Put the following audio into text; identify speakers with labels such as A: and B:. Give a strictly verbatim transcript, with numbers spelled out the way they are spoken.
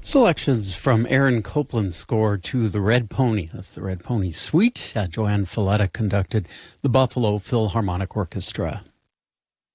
A: Selections from Aaron Copland's score to The Red Pony. That's the Red Pony Suite. Uh, Joanne Falletta conducted the Buffalo Philharmonic Orchestra.